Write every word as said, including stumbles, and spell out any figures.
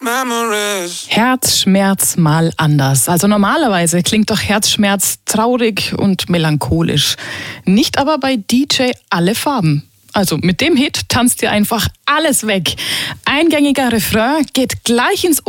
Herzschmerz mal anders. Also normalerweise klingt doch Herzschmerz traurig und melancholisch. Nicht aber bei D J Alle Farben. Also mit dem Hit tanzt ihr einfach alles weg. Eingängiger Refrain geht gleich ins